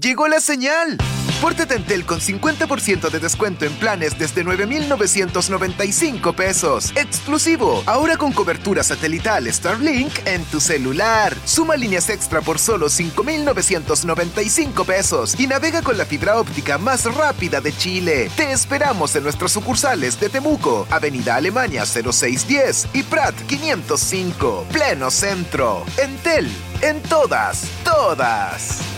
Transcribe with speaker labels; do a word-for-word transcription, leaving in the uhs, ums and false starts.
Speaker 1: ¡Llegó la señal! Pórtate a Entel con cincuenta por ciento de descuento en planes desde nueve mil novecientos noventa y cinco pesos. ¡Exclusivo! Ahora con cobertura satelital Starlink en tu celular. Suma líneas extra por solo cinco mil novecientos noventa y cinco pesos y navega con la fibra óptica más rápida de Chile. Te esperamos en nuestras sucursales de Temuco, Avenida Alemania cero seis diez y Prat quinientos cinco, Pleno Centro. Entel, en todas, todas.